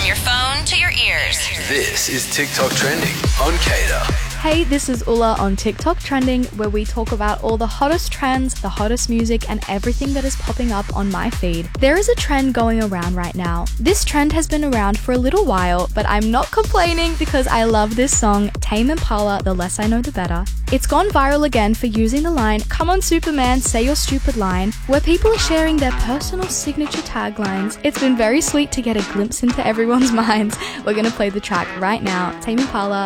your phone to your ears. This is TikTok Trending on Cater. Hey, this is Ulla on TikTok Trending, where we talk about all the hottest trends, the hottest music, and everything that is popping up on my feed. There is a trend going around right now. This trend has been around for a little while, but I'm not complaining because I love this song, Tame Impala, The Less I Know The Better. It's gone viral again for using the line, "Come on Superman, say your stupid line," where people are sharing their personal signature taglines. It's been very sweet to get a glimpse into everyone's minds. We're gonna play the track right now, Tame Impala,